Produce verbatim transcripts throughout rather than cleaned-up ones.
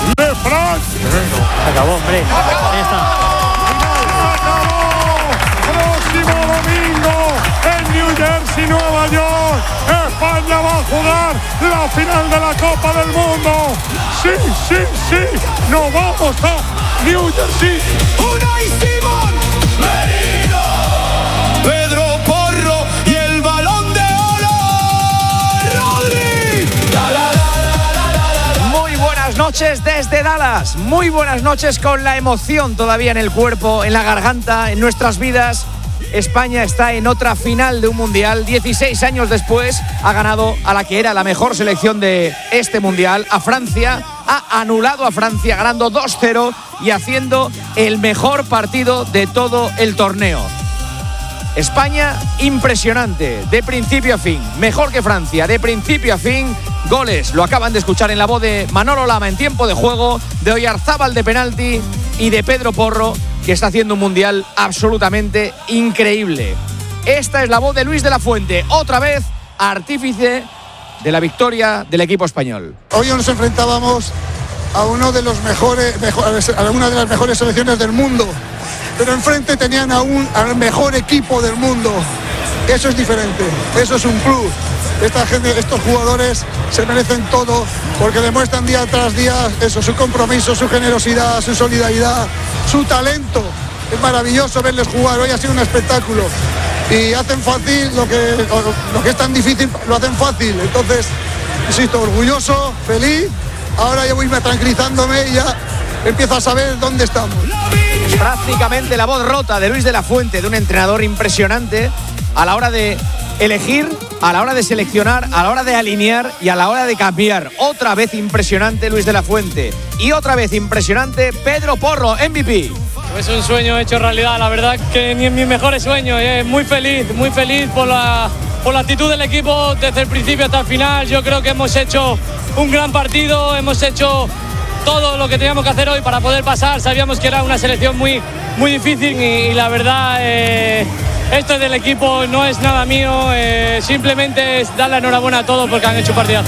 de Francia. Se acabó, hombre. Ahí está. Próximo domingo en New Jersey, Nueva York, España va a jugar la final de la Copa del Mundo. Sí, sí, sí, nos vamos a New Jersey. Unai Simón, Merino, Pedro Porro y el Balón de Oro, Rodri. La, la, la, la, la, la. Muy buenas noches desde Dallas. Muy buenas noches con la emoción todavía en el cuerpo, en la garganta, en nuestras vidas. España está en otra final de un mundial. dieciséis años después ha ganado a la que era la mejor selección de este mundial, a Francia. Ha anulado a Francia ganando dos cero y haciendo el mejor partido de todo el torneo. España impresionante, de principio a fin. Mejor que Francia, de principio a fin. Goles, lo acaban de escuchar en la voz de Manolo Lama en tiempo de juego, de Oyarzábal de penalti y de Pedro Porro, que está haciendo un mundial absolutamente increíble. Esta es la voz de Luis de la Fuente, otra vez artífice de la victoria del equipo español. Hoy nos enfrentábamos a uno de los mejores, mejores a una de las mejores selecciones del mundo, pero enfrente tenían a un, al mejor equipo del mundo. Eso es diferente, eso es un club. Esta gente, estos jugadores se merecen todo porque demuestran día tras día eso, su compromiso, su generosidad, su solidaridad, su talento. Es maravilloso verles jugar. Hoy ha sido un espectáculo y hacen fácil lo que, lo que es tan difícil, lo hacen fácil. Entonces, insisto, orgulloso, feliz. Ahora ya voy tranquilizándome y ya empiezo a saber dónde estamos. Prácticamente la voz rota de Luis de la Fuente, de un entrenador impresionante a la hora de elegir, a la hora de seleccionar, a la hora de alinear y a la hora de cambiar. Otra vez impresionante Luis de la Fuente y otra vez impresionante Pedro Porro, M V P. Es un sueño hecho realidad, la verdad que ni en mis mejores sueños. Eh. Muy feliz, muy feliz por la, por la actitud del equipo desde el principio hasta el final. Yo creo que hemos hecho un gran partido, hemos hecho todo lo que teníamos que hacer hoy para poder pasar. Sabíamos que era una selección muy, muy difícil y, y la verdad... Eh, Esto es del equipo, no es nada mío, eh, simplemente es dar la enhorabuena a todos porque han hecho un partidazo.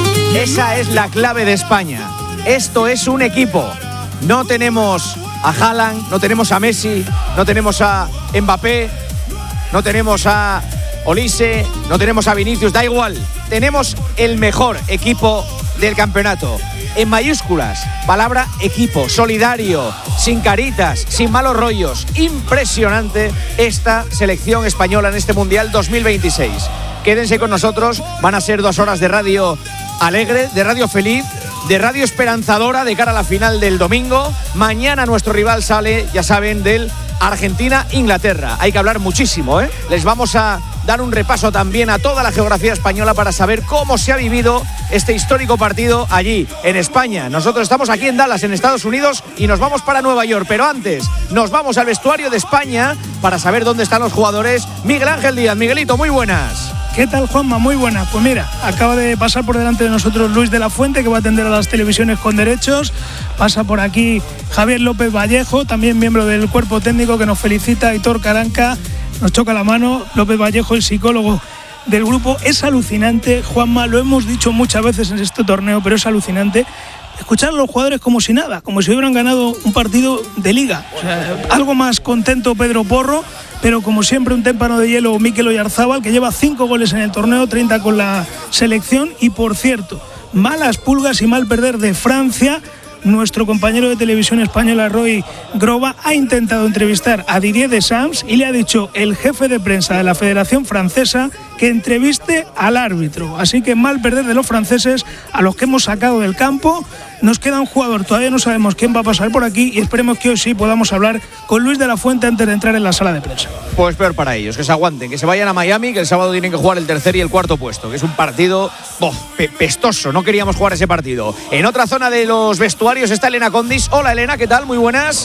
Esa es la clave de España. Esto es un equipo. No tenemos a Haaland, no tenemos a Messi, no tenemos a Mbappé, no tenemos a Olise, no tenemos a Vinicius, da igual. Tenemos el mejor equipo del campeonato. En mayúsculas, palabra equipo, solidario, sin caritas, sin malos rollos. Impresionante esta selección española en este Mundial dos mil veintiséis. Quédense con nosotros, van a ser dos horas de radio alegre, de radio feliz, de radio esperanzadora de cara a la final del domingo. Mañana nuestro rival sale, ya saben, del Argentina-Inglaterra. Hay que hablar muchísimo, ¿eh? Les vamos a dar un repaso también a toda la geografía española para saber cómo se ha vivido este histórico partido allí, en España. Nosotros estamos aquí en Dallas, en Estados Unidos, y nos vamos para Nueva York. Pero antes, nos vamos al vestuario de España para saber dónde están los jugadores. Miguel Ángel Díaz. Miguelito, muy buenas. ¿Qué tal, Juanma? Muy buena. Pues mira, acaba de pasar por delante de nosotros Luis de la Fuente, que va a atender a las televisiones con derechos. Pasa por aquí Javier López Vallejo, también miembro del cuerpo técnico, que nos felicita. Aitor Caranca, nos choca la mano. López Vallejo, el psicólogo del grupo. Es alucinante, Juanma, lo hemos dicho muchas veces en este torneo, pero es alucinante escuchar a los jugadores como si nada, como si hubieran ganado un partido de liga. O sea, algo más contento Pedro Porro, pero como siempre un témpano de hielo Mikel Oyarzábal, que lleva cinco goles en el torneo, treinta con la selección. Y por cierto, malas pulgas y mal perder de Francia. Nuestro compañero de televisión española, Roy Groba, ha intentado entrevistar a Didier Deschamps y le ha dicho el jefe de prensa de la Federación Francesa que entreviste al árbitro. Así que mal perder de los franceses, a los que hemos sacado del campo. Nos queda un jugador, todavía no sabemos quién va a pasar por aquí, y esperemos que hoy sí podamos hablar con Luis de la Fuente antes de entrar en la sala de prensa. Pues peor para ellos, que se aguanten, que se vayan a Miami, que el sábado tienen que jugar el tercer y el cuarto puesto, que es un partido oh, pe- pestoso, no queríamos jugar ese partido. En otra zona de los vestuarios está Elena Condis. Hola Elena, ¿qué tal? Muy buenas.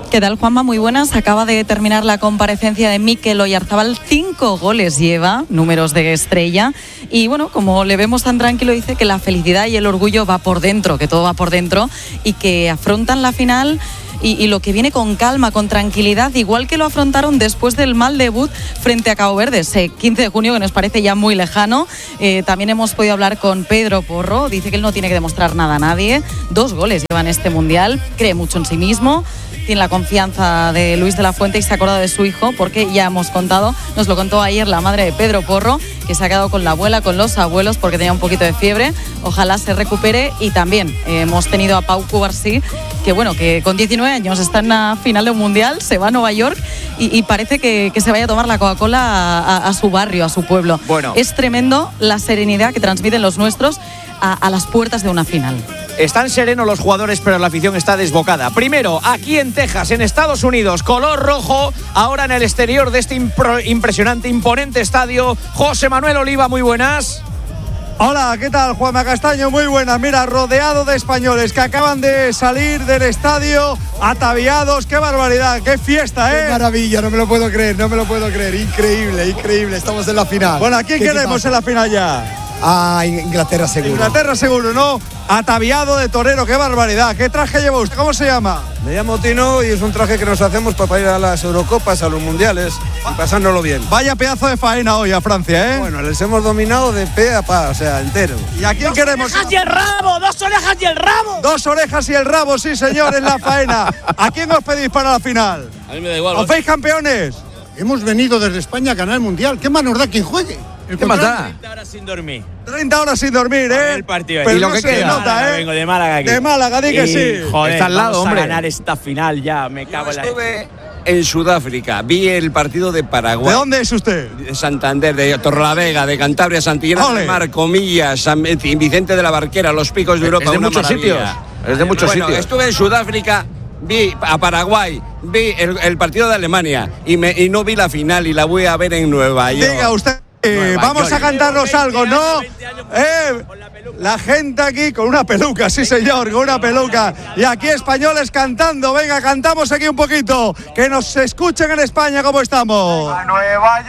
¿Qué tal, Juanma? Muy buenas. Acaba de terminar la comparecencia de Mikel Oyarzabal. Cinco goles lleva, números de estrella. Y bueno, como le vemos tan tranquilo, dice que la felicidad y el orgullo va por dentro, que todo va por dentro y que afrontan la final y, y lo que viene con calma, con tranquilidad, igual que lo afrontaron después del mal debut frente a Cabo Verde, ese quince de junio que nos parece ya muy lejano. Eh, también hemos podido hablar con Pedro Porro, dice que él no tiene que demostrar nada a nadie. Dos goles lleva en este Mundial, cree mucho en sí mismo, tiene la confianza de Luis de la Fuente y se ha acordado de su hijo, porque ya hemos contado, nos lo contó ayer la madre de Pedro Porro, que se ha quedado con la abuela, con los abuelos, porque tenía un poquito de fiebre. Ojalá se recupere. Y también eh, hemos tenido a Pau Cubarsí, que bueno, que con diecinueve años está en la final de un mundial, se va a Nueva York y, y parece que, que se vaya a tomar la Coca-Cola a, a, a su barrio, a su pueblo. Bueno. Es tremendo la serenidad que transmiten los nuestros a, a las puertas de una final. Están serenos los jugadores, pero la afición está desbocada. Primero, aquí en Texas, en Estados Unidos, color rojo. Ahora en el exterior de este impro- impresionante, imponente estadio, José Manuel Oliva, muy buenas. Hola, ¿qué tal? Juanma Castaño, muy buena. Mira, rodeado de españoles que acaban de salir del estadio ataviados. ¡Qué barbaridad! ¡Qué fiesta, eh! ¡Qué maravilla! No me lo puedo creer, no me lo puedo creer. Increíble, increíble. Estamos en la final. Bueno, ¿a quién queremos en la final ya? A Inglaterra seguro. Inglaterra seguro, ¿no? Ataviado de torero, qué barbaridad. ¿Qué traje lleva usted? ¿Cómo se llama? Me llamo Tino y es un traje que nos hacemos para ir a las Eurocopas, a los Mundiales y pasándolo bien. Vaya pedazo de faena hoy a Francia, ¿eh? Bueno, les hemos dominado de pe a pa, o sea, entero. ¿Y a quién ¡Dos queremos? orejas y el rabo! ¡Dos orejas y el rabo! Dos orejas y el rabo, sí señor, en la faena. ¿A quién os pedís para la final? A mí me da igual. ¿Os veis campeones? Hemos venido desde España a ganar el Mundial. ¿Qué más nos da quien juegue? ¿Qué más da? treinta horas sin dormir. treinta horas sin dormir, ¿eh? El partido. Pero ¿Y lo no que se queda? nota, ¿eh? Vengo de Málaga aquí. De Málaga, di que Y, sí. Joder, Está al lado, vamos hombre. a ganar esta final ya, me cago en la... Estuve en Sudáfrica, vi el partido de Paraguay. ¿De dónde es usted? De Santander, de Torrelavega, de Cantabria, Santillana Ole. del Mar, Comillas, San Vicente de la Barquera, los Picos de Europa. Es de una muchos maravilla. sitios. Es de muchos Bueno, sitios. estuve en Sudáfrica, vi a Paraguay, vi el, el partido de Alemania y, me, y no vi la final y la voy a ver en Nueva York. Diga usted. Eh, Nueva vamos York. a cantarnos algo, ¿no? Eh, la gente aquí con una peluca, sí señor, con una peluca. Y aquí españoles cantando. Venga, cantamos aquí un poquito. Que nos escuchen en España cómo estamos. A Nueva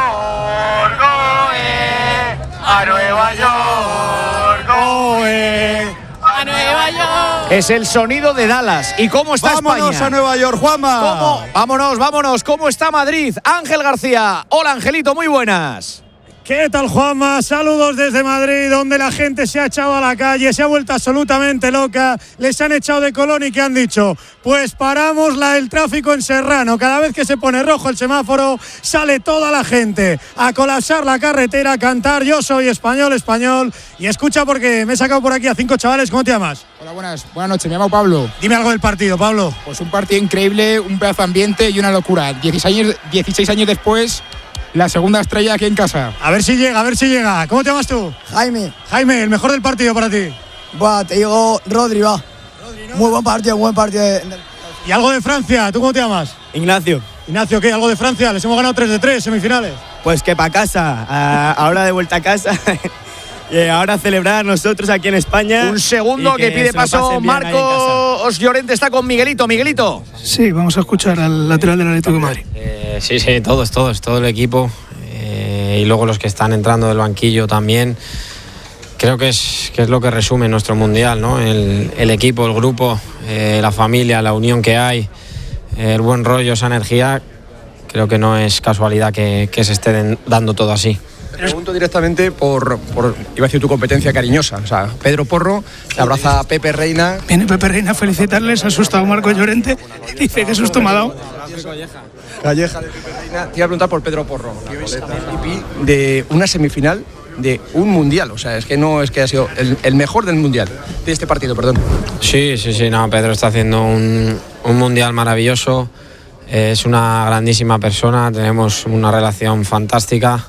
York, oe, a Nueva York, oe, a Nueva York. Es el sonido de Dallas. ¿Y cómo está Vámonos España? a Nueva York, Juanma. ¿Cómo? Vámonos, vámonos. ¿Cómo está Madrid? Ángel García. Hola, Angelito, muy buenas. ¿Qué tal, Juanma? Saludos desde Madrid, donde la gente se ha echado a la calle, se ha vuelto absolutamente loca, les han echado de Colón y ¿qué han dicho? Pues paramos la, el tráfico en Serrano. Cada vez que se pone rojo el semáforo, sale toda la gente a colapsar la carretera, a cantar Yo soy español, español. Y escucha, porque me he sacado por aquí a cinco chavales. ¿Cómo te llamas? Hola, buenas, buenas noches, me llamo Pablo. Dime algo del partido, Pablo. Pues un partido increíble, un pedazo de ambiente y una locura. dieciséis años, dieciséis años después, la segunda estrella aquí en casa. A ver si llega, a ver si llega. ¿Cómo te llamas tú? Jaime. Jaime, el mejor del partido para ti. Buah, te digo Rodri, va. Rodri, ¿no? Muy buen partido, buen partido. De... ¿Y algo de Francia? ¿Tú cómo te llamas? Ignacio. Ignacio, ¿qué? ¿Algo de Francia? Les hemos ganado tres de tres, semifinales. Pues que para casa, a, ahora de vuelta a casa. Y ahora celebrar nosotros aquí en España. Un segundo que, que pide paso Marcos Llorente, está con Miguelito. Miguelito. Sí, vamos a escuchar al lateral del Atlético de Madrid. Eh, sí, sí, todos, todos, todo el equipo. Eh, y luego los que están entrando del banquillo también. Creo que es, que es lo que resume nuestro mundial, ¿no? El, el equipo, el grupo, eh, la familia, la unión que hay, el buen rollo, esa energía. Creo que no es casualidad que, que se esté dando todo así. Te pregunto directamente por, por, iba a decir, tu competencia cariñosa. O sea, Pedro Porro, te abraza a Pepe Reina. Viene Pepe Reina a felicitarles, ha asustado Marco Llorente. Dice que susto me ha dado. Calleja de Pepe Reina. Te iba a preguntar por Pedro Porro, que hoy es M V P de una semifinal de un mundial. O sea, es que no es que ha sido el, el mejor del mundial, de este partido, perdón. Sí, sí, sí, no, Pedro está haciendo un, un mundial maravilloso. Es una grandísima persona, tenemos una relación fantástica.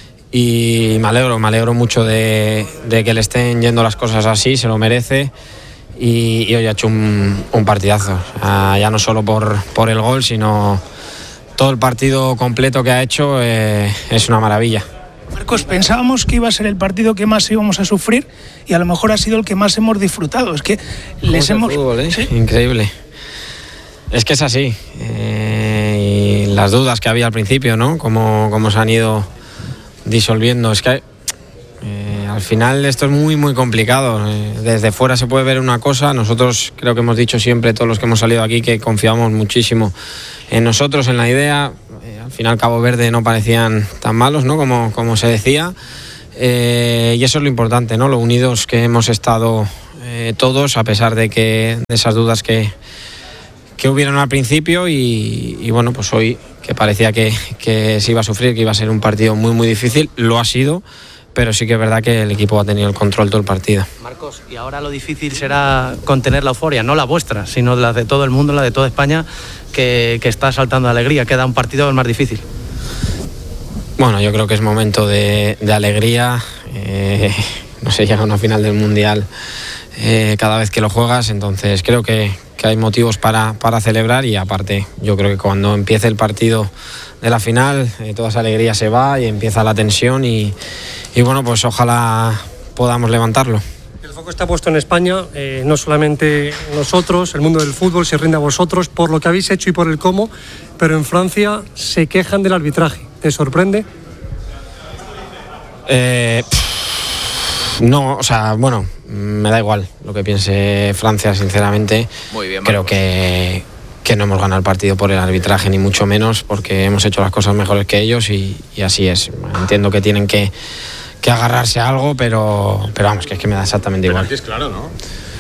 Y me alegro, me alegro mucho de, de que le estén yendo las cosas así, se lo merece y, y hoy ha hecho un, un partidazo, uh, ya no solo por, por el gol, sino todo el partido completo que ha hecho, eh, es una maravilla. Marcos, pensábamos que iba a ser el partido que más íbamos a sufrir y a lo mejor ha sido el que más hemos disfrutado, es que les hemos... Fútbol, ¿eh? ¿Sí? Increíble. Es que es así. Eh, y las dudas que había al principio, ¿no? Cómo, cómo se han ido disolviendo. Es que eh, al final esto es muy, muy complicado. Eh, desde fuera se puede ver una cosa. Nosotros creo que hemos dicho siempre, todos los que hemos salido aquí, que confiamos muchísimo en nosotros, en la idea. Eh, al final Cabo Verde no parecían tan malos, ¿no? Como, como se decía. Eh, y eso es lo importante, ¿no? Lo unidos que hemos estado eh, todos, a pesar de que de esas dudas que que hubieron al principio y, y bueno, pues hoy que parecía que, que se iba a sufrir, que iba a ser un partido muy muy difícil, lo ha sido, pero sí que es verdad que el equipo ha tenido el control todo el partido. Marcos, y ahora lo difícil será contener la euforia, no la vuestra, sino la de todo el mundo, la de toda España, que, que está saltando de alegría, queda un partido el más difícil. Bueno, yo creo que es momento de, de alegría, eh, no sé, llega una final del Mundial eh, cada vez que lo juegas, entonces creo que que hay motivos para, para celebrar y aparte yo creo que cuando empiece el partido de la final eh, toda esa alegría se va y empieza la tensión y, y bueno, pues ojalá podamos levantarlo. El foco está puesto en España, eh, no solamente nosotros, el mundo del fútbol se rinde a vosotros por lo que habéis hecho y por el cómo, pero en Francia se quejan del arbitraje. ¿Te sorprende? Eh, no, o sea, bueno, me da igual lo que piense Francia, sinceramente. Muy bien, creo que, que no hemos ganado el partido por el arbitraje, ni mucho menos, porque hemos hecho las cosas mejores que ellos y, y así es. Entiendo que tienen que, que agarrarse a algo, pero, pero vamos, que es que me da exactamente igual. Pero es claro, ¿no?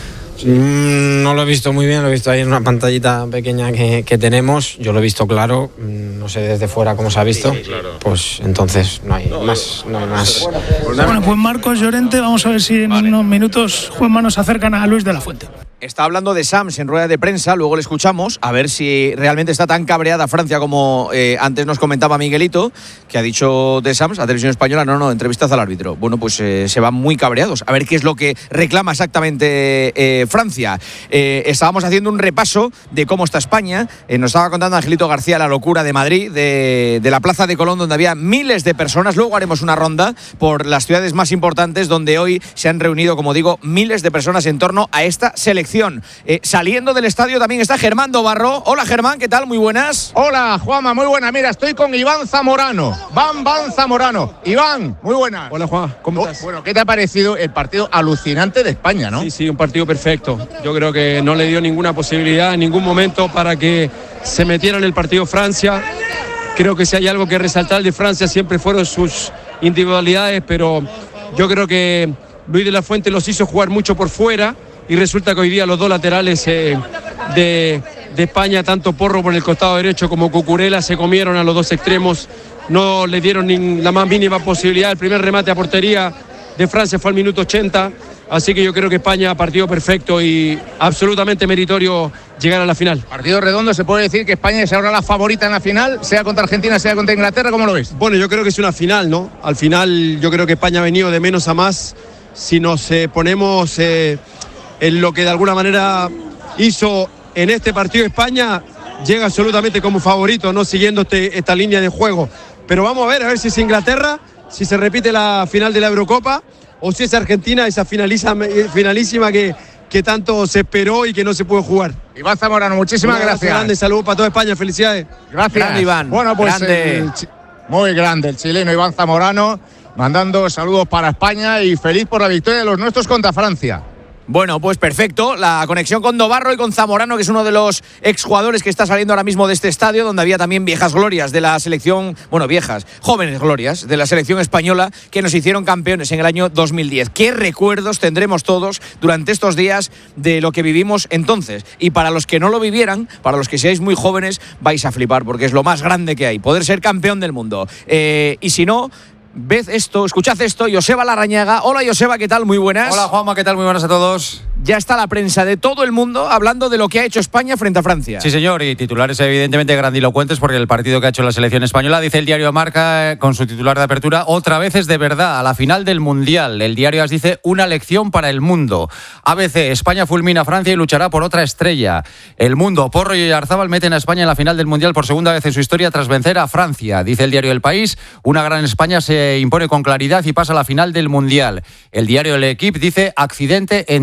Mm, no lo he visto muy bien, lo he visto ahí en una pantallita pequeña que, que tenemos. Yo lo he visto claro, no sé desde fuera cómo se ha visto. Sí, claro. Pues entonces no hay no, más. No hay más. Bueno, pues Marcos Llorente, vamos a ver si en vale. unos minutos Juanma nos acercan a Luis de la Fuente. Está hablando de Sams en rueda de prensa, luego le escuchamos, a ver si realmente está tan cabreada Francia como eh, antes nos comentaba Miguelito, que ha dicho de Sams a Televisión Española, no, no, entrevistas al árbitro. Bueno, pues eh, se van muy cabreados, a ver qué es lo que reclama exactamente eh, Francia. Eh, estábamos haciendo un repaso de cómo está España, eh, nos estaba contando Angelito García la locura de Madrid, de, de la Plaza de Colón, donde había miles de personas. Luego haremos una ronda por las ciudades más importantes, donde hoy se han reunido, como digo, miles de personas en torno a esta selección. Eh, saliendo del estadio también está Germán Dobarro. Hola Germán, ¿qué tal? Muy buenas. Hola Juanma, muy buena. Mira, estoy con Iván Zamorano. Van Van Zamorano. Iván, muy buenas. Hola Juan, ¿cómo estás? Oh, bueno, ¿qué te ha parecido el partido alucinante de España, no? Sí, sí, un partido perfecto. Yo creo que no le dio ninguna posibilidad en ningún momento para que se metiera en el partido Francia. Creo que si hay algo que resaltar de Francia siempre fueron sus individualidades, pero yo creo que Luis de la Fuente los hizo jugar mucho por fuera. Y resulta que hoy día los dos laterales eh, de, de España, tanto Porro por el costado derecho como Cucurella, se comieron a los dos extremos, no le dieron ni la más mínima posibilidad. El primer remate a portería de Francia fue al minuto ochenta, así que yo creo que España, partido perfecto y absolutamente meritorio llegar a la final. Partido redondo, se puede decir que España es ahora la favorita en la final, sea contra Argentina, sea contra Inglaterra, ¿cómo lo ves? Bueno, yo creo que es una final, ¿no? Al final yo creo que España ha venido de menos a más. Si nos eh, ponemos... Eh, en lo que de alguna manera hizo en este partido España, llega absolutamente como favorito, no siguiendo este, esta línea de juego. Pero vamos a ver, a ver si es Inglaterra, si se repite la final de la Eurocopa, o si es Argentina, esa finaliza, finalísima que, que tanto se esperó y que no se pudo jugar. Iván Zamorano, muchísimas gracias. Grande, saludos para toda España, felicidades. Gracias, grande, Iván. Bueno, pues grande. El, muy grande el chileno Iván Zamorano, mandando saludos para España y feliz por la victoria de los nuestros contra Francia. Bueno, pues perfecto, la conexión con Dobarro y con Zamorano, que es uno de los exjugadores que está saliendo ahora mismo de este estadio, donde había también viejas glorias de la selección, bueno, viejas, jóvenes glorias de la selección española que nos hicieron campeones en el año dos mil diez. ¿Qué recuerdos tendremos todos durante estos días de lo que vivimos entonces? Y para los que no lo vivieran, para los que seáis muy jóvenes, vais a flipar, porque es lo más grande que hay, poder ser campeón del mundo. Eh, y si no... Ved esto, escuchad esto, Joseba Larrañaga. Hola Joseba, ¿qué tal? Muy buenas. Hola Juanma, ¿qué tal? Muy buenas a todos. Ya está la prensa de todo el mundo hablando de lo que ha hecho España frente a Francia. Sí señor, y titulares evidentemente grandilocuentes porque el partido que ha hecho la selección española, dice el diario Marca con su titular de apertura, otra vez es de verdad, a la final del Mundial. El diario AS dice, una lección para el mundo. A B C, España fulmina a Francia y luchará por otra estrella. El Mundo, Porro y Oyarzábal meten a España en la final del Mundial por segunda vez en su historia tras vencer a Francia. Dice el diario El País, una gran España se impone con claridad y pasa a la final del Mundial. El diario El Equipo dice, accidente en Dallas.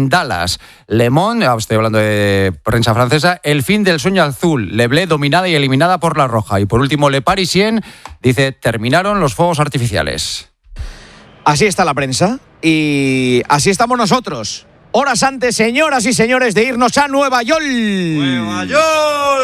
tituladas. Le Monde, estoy hablando de prensa francesa, el fin del sueño azul, Le Bleu dominada y eliminada por la roja. Y por último, Le Parisien dice, terminaron los fuegos artificiales. Así está la prensa y así estamos nosotros. Horas antes, señoras y señores, de irnos a Nueva York. Nueva York.